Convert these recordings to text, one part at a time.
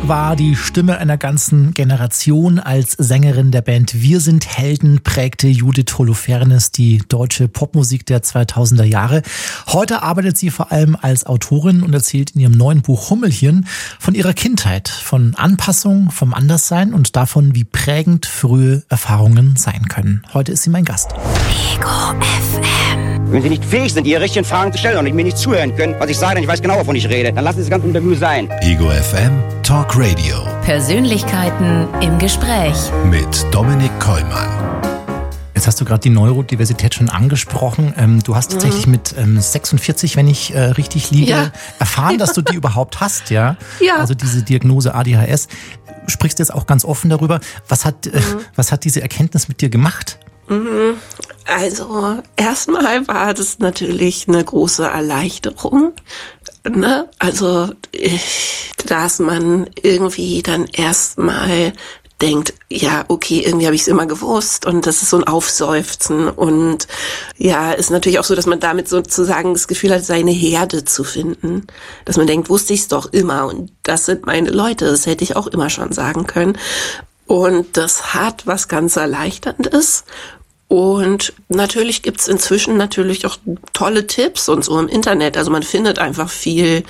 war die Stimme einer ganzen Generation. Als Sängerin der Band Wir sind Helden prägte Judith Holofernes die deutsche Popmusik der 2000er Jahre. Heute arbeitet sie vor allem als Autorin und erzählt in ihrem neuen Buch Hummelchen von ihrer Kindheit, von Anpassung, vom Anderssein und davon, wie prägend frühe Erfahrungen sein können. Heute ist sie mein Gast. Ego FM. Wenn Sie nicht fähig sind, Ihre richtigen Fragen zu stellen und mir nicht zuhören können, was ich sage, denn ich weiß genau, wovon ich rede, dann lassen Sie das ganze Interview sein. Ego FM Talk Radio. Persönlichkeiten im Gespräch. Mit Dominik Kollmann. Jetzt hast du gerade die Neurodiversität schon angesprochen. Du hast tatsächlich mit 46, wenn ich richtig liege, erfahren, dass du die überhaupt hast, ja? Ja. Also diese Diagnose ADHS. Sprichst jetzt auch ganz offen darüber. Was hat diese Erkenntnis mit dir gemacht? Also erstmal war das natürlich eine große Erleichterung, ne? Also dass man irgendwie dann erstmal denkt, ja, okay, irgendwie habe ich es immer gewusst und das ist so ein Aufseufzen und ja, ist natürlich auch so, dass man damit sozusagen das Gefühl hat, seine Herde zu finden, dass man denkt, wusste ich es doch immer und das sind meine Leute, das hätte ich auch immer schon sagen können. Und das hat was ganz Erleichterndes. Und natürlich gibt's inzwischen natürlich auch tolle Tipps und so im Internet. Also man findet einfach viel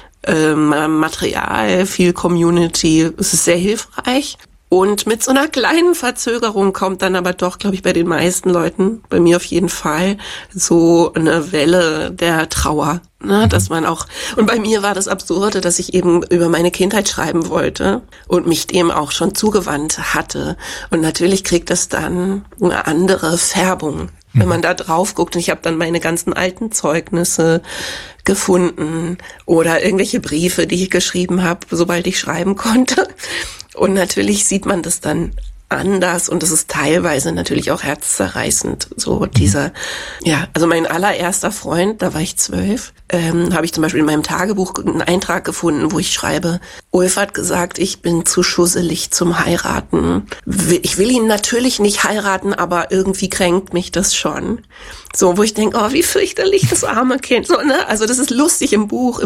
Material, viel Community. Es ist sehr hilfreich. Und mit so einer kleinen Verzögerung kommt dann aber doch, glaube ich, bei den meisten Leuten, bei mir auf jeden Fall, so eine Welle der Trauer. Ne, dass man auch, und bei mir war das Absurde, dass ich eben über meine Kindheit schreiben wollte und mich dem auch schon zugewandt hatte. Und natürlich kriegt das dann eine andere Färbung, wenn man da drauf guckt. Und ich habe dann meine ganzen alten Zeugnisse gefunden oder irgendwelche Briefe, die ich geschrieben habe, sobald ich schreiben konnte. Und natürlich sieht man das dann anders und es ist teilweise natürlich auch herzzerreißend. So dieser, ja, also mein allererster Freund, da war ich 12, habe ich zum Beispiel in meinem Tagebuch einen Eintrag gefunden, wo ich schreibe, Ulf hat gesagt, ich bin zu schusselig zum Heiraten. Ich will ihn natürlich nicht heiraten, aber irgendwie kränkt mich das schon. So, wo ich denke, oh, wie fürchterlich, das arme Kind. So, ne? Also das ist lustig im Buch.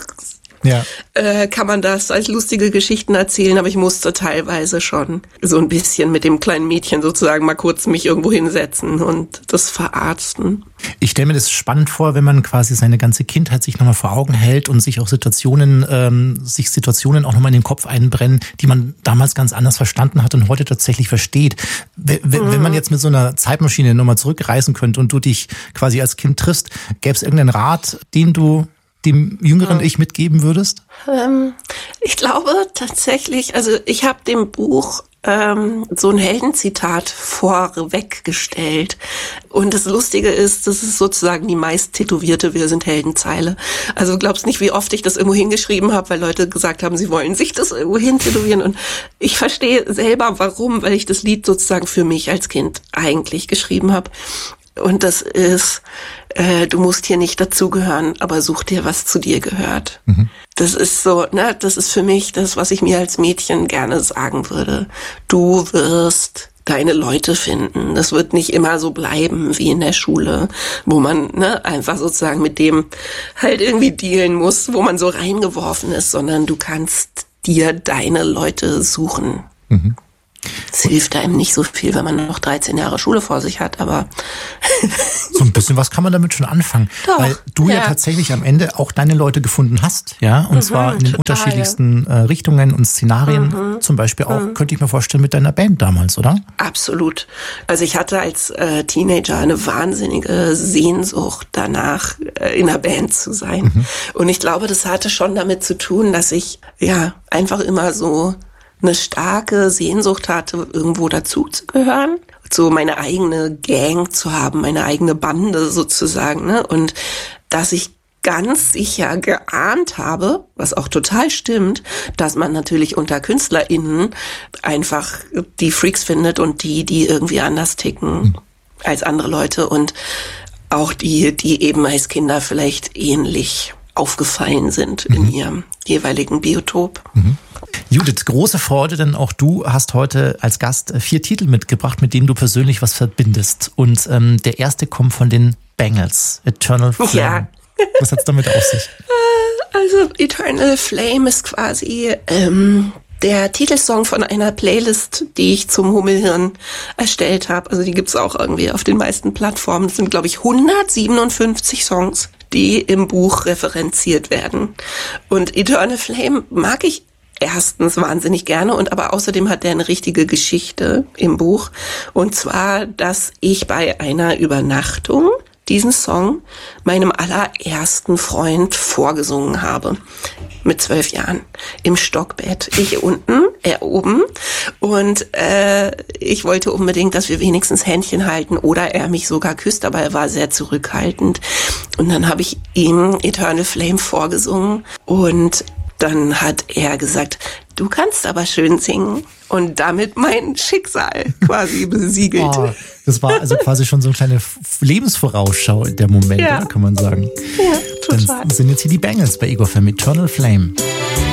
Ja. Kann man das als lustige Geschichten erzählen, aber ich musste teilweise schon so ein bisschen mit dem kleinen Mädchen sozusagen mal kurz mich irgendwo hinsetzen und das verarzten. Ich stelle mir das spannend vor, wenn man quasi seine ganze Kindheit sich nochmal vor Augen hält und sich auch Situationen auch nochmal in den Kopf einbrennen, die man damals ganz anders verstanden hat und heute tatsächlich versteht. Wenn man jetzt mit so einer Zeitmaschine nochmal zurückreisen könnte und du dich quasi als Kind triffst, gäbe es irgendeinen Rat, den du dem jüngeren Ich mitgeben würdest? Ich glaube tatsächlich, also ich habe dem Buch so ein Heldenzitat vorweggestellt. Und das Lustige ist, das ist sozusagen die meist tätowierte Wir sind Heldenzeile. Also du glaubst nicht, wie oft ich das irgendwo hingeschrieben habe, weil Leute gesagt haben, sie wollen sich das irgendwo hin tätowieren. Und ich verstehe selber, warum, weil ich das Lied sozusagen für mich als Kind eigentlich geschrieben habe. Und das ist, du musst hier nicht dazugehören, aber such dir, was zu dir gehört. Das ist so, ne, das ist für mich das, was ich mir als Mädchen gerne sagen würde. Du wirst deine Leute finden. Das wird nicht immer so bleiben wie in der Schule, wo man einfach sozusagen mit dem halt irgendwie dealen muss, wo man so reingeworfen ist, sondern du kannst dir deine Leute suchen. Es hilft einem nicht so viel, wenn man noch 13 Jahre Schule vor sich hat, aber so ein bisschen was kann man damit schon anfangen. Doch, weil du ja tatsächlich am Ende auch deine Leute gefunden hast, ja, und zwar in den unterschiedlichsten Richtungen und Szenarien, zum Beispiel auch, könnte ich mir vorstellen, mit deiner Band damals, oder? Absolut. Also ich hatte als Teenager eine wahnsinnige Sehnsucht danach, in einer Band zu sein. Und ich glaube, das hatte schon damit zu tun, dass ich ja einfach immer so eine starke Sehnsucht hatte, irgendwo dazu zu gehören, so meine eigene Gang zu haben, meine eigene Bande sozusagen, ne? Und dass ich ganz sicher geahnt habe, was auch total stimmt, dass man natürlich unter KünstlerInnen einfach die Freaks findet und die irgendwie anders ticken als andere Leute und auch die eben als Kinder vielleicht ähnlich aufgefallen sind in ihrem jeweiligen Biotop. Judith, große Freude, denn auch du hast heute als Gast 4 Titel mitgebracht, mit denen du persönlich was verbindest. Und der erste kommt von den Bangles, Eternal Flame. Ja. Was hat's damit auf sich? Also Eternal Flame ist quasi der Titelsong von einer Playlist, die ich zum Hummelhirn erstellt habe. Also die gibt's auch irgendwie auf den meisten Plattformen. Es sind, glaube ich, 157 Songs, die im Buch referenziert werden. Und Eternal Flame mag ich erstens wahnsinnig gerne und aber außerdem hat der eine richtige Geschichte im Buch. Und zwar, dass ich bei einer Übernachtung diesen Song meinem allerersten Freund vorgesungen habe. Mit 12 Jahren. Im Stockbett. Ich unten, er oben. Und ich wollte unbedingt, dass wir wenigstens Händchen halten oder er mich sogar küsst, aber er war sehr zurückhaltend. Und dann habe ich ihm Eternal Flame vorgesungen und dann hat er gesagt, du kannst aber schön singen. Und damit mein Schicksal quasi besiegelt. Oh, das war also quasi schon so eine kleine Lebensvorausschau in der Moment, ja. Kann man sagen. Ja, total. Dann sind jetzt hier die Bangles bei Ego FM, Eternal Flame.